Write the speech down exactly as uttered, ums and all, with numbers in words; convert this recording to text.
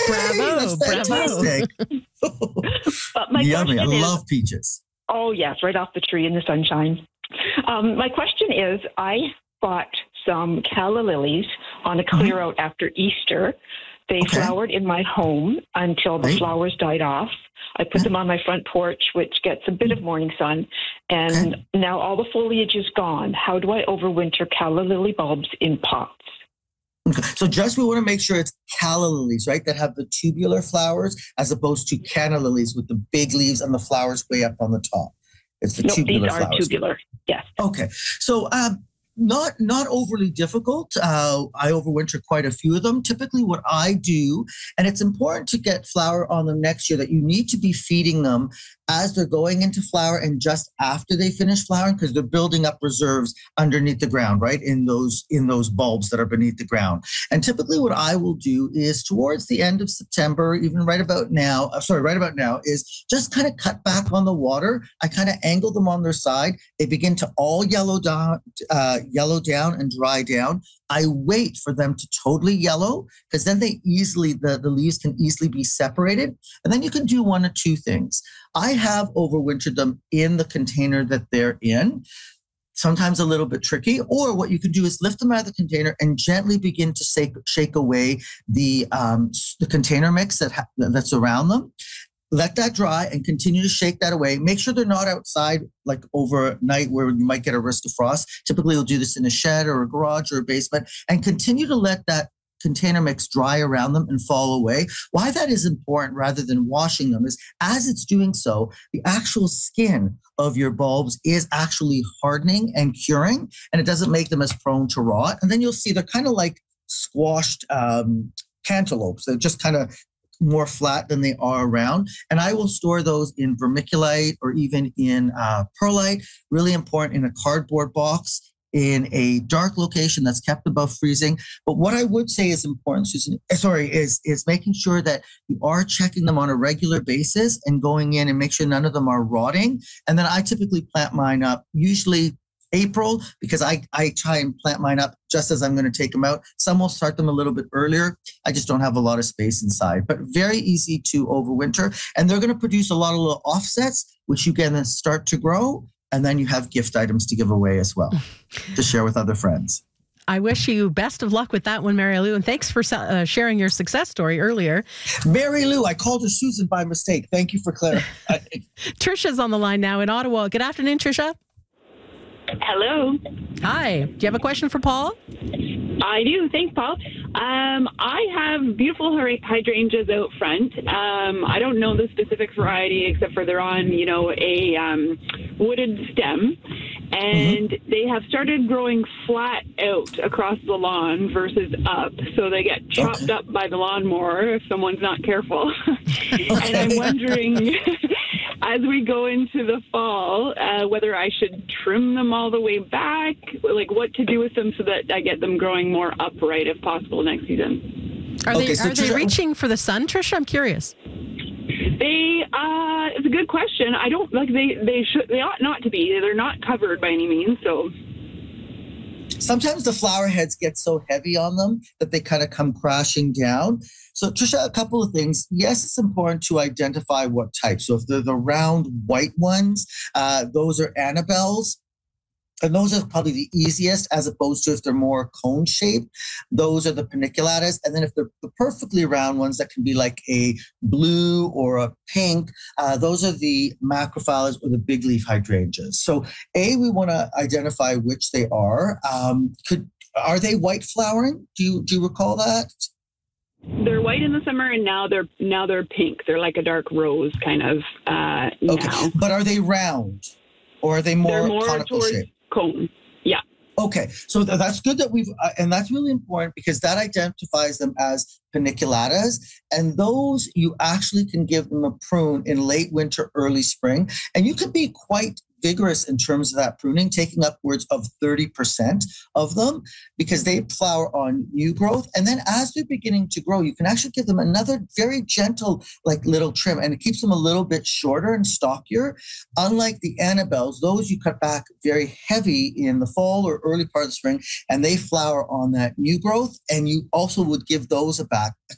Bravo, That's fantastic. But my Yummy. I question is, love peaches. oh, yes, right off the tree in the sunshine. Um, my question is, I bought some calla lilies on a clear Mhm. out after Easter. They Okay. flowered in my home until the Right. flowers died off. I put Yeah. them on my front porch, which gets a bit of morning sun, and Okay. now all the foliage is gone. How do I overwinter calla lily bulbs in pots? Okay. So just we want to make sure it's calla lilies, right, that have the tubular flowers as opposed to canna lilies with the big leaves and the flowers way up on the top. It's the Nope, these tubular are flowers. tubular. Yes. Okay, so um, not not overly difficult. Uh, I overwinter quite a few of them. Typically, what I do, and it's important to get flower on them next year, that you need to be feeding them as they're going into flower and just after they finish flowering, because they're building up reserves underneath the ground, right, in those in those bulbs that are beneath the ground. And typically, what I will do is towards the end of September, even right about now, uh, sorry, right about now, is just kind of cut back on the water. I kind of angle them on their side. They begin to all yellow down, uh, yellow down and dry down. I wait for them to totally yellow because then they easily, the, the leaves can easily be separated. And then you can do one or two things. I have overwintered them in the container that they're in. Sometimes a little bit tricky. Or what you can do is lift them out of the container and gently begin to shake, shake away the, um, the container mix that ha- that's around them. Let that dry and continue to shake that away. Make sure they're not outside like overnight where you might get a risk of frost. Typically, you'll do this in a shed or a garage or a basement and continue to let that container mix dry around them and fall away. Why that is important rather than washing them is as it's doing so, the actual skin of your bulbs is actually hardening and curing, and it doesn't make them as prone to rot. And then you'll see they're kind of like squashed um, cantaloupes. They're just kind of more flat than they are round. And I will store those in vermiculite or even in uh, perlite, really important, in a cardboard box in a dark location that's kept above freezing. But what I would say is important, Susan, sorry, is, is making sure that you are checking them on a regular basis and going in and make sure none of them are rotting. And then I typically plant mine up, usually April, because I, I try and plant mine up just as I'm going to take them out. Some will start them a little bit earlier. I just don't have a lot of space inside, but very easy to overwinter. And they're going to produce a lot of little offsets, which you can then start to grow. And then you have gift items to give away as well to share with other friends. I wish you best of luck with that one, Mary Lou. And thanks for uh, sharing your success story earlier. Mary Lou, I called her Susan by mistake. Thank you for clarifying. Trisha's on the line now in Ottawa. Good afternoon, Trisha. Hello. Hi. Do you have a question for Paul? I do. Thanks, Paul. Um, I have beautiful hydrangeas out front. Um, I don't know the specific variety except for they're on, you know, a um, wooded stem. And mm-hmm. they have started growing flat out across the lawn versus up. So they get chopped okay. up by the lawnmower if someone's not careful. Okay. And I'm wondering, as we go into the fall, uh, whether I should trim them all the way back, like what to do with them so that I get them growing more upright if possible next season. Are okay, they so are they Trisha, reaching for the sun, Trisha? I'm curious. They, uh, it's a good question. I don't, like, they, they should, they ought not to be. They're not covered by any means, so. Sometimes the flower heads get so heavy on them that they kind of come crashing down. So, Trisha, a couple of things. Yes, it's important to identify what type. So if they're the round white ones, uh, those are Annabelles. And those are probably the easiest, as opposed to if they're more cone shaped, those are the paniculatas. And then if they're the perfectly round ones that can be like a blue or a pink, uh, those are the macrophyllus or the big leaf hydrangeas. So A, we want to identify which they are. Um, could are they white flowering? Do you do you recall that? They're white in the summer, and now they're now they're pink. They're like a dark rose kind of uh, okay. now. But are they round, or are they more, they're more conical towards shaped? Cone. Yeah. Okay, so th- that's good that we've, uh, and that's really important because that identifies them as paniculatas, and those you actually can give them a prune in late winter, early spring, and you can be quite vigorous in terms of that pruning, taking upwards of thirty percent of them because they flower on new growth. And then as they're beginning to grow, you can actually give them another very gentle, like little trim, and it keeps them a little bit shorter and stockier. Unlike the Annabelles, those you cut back very heavy in the fall or early part of the spring, and they flower on that new growth. And you also would give those a back,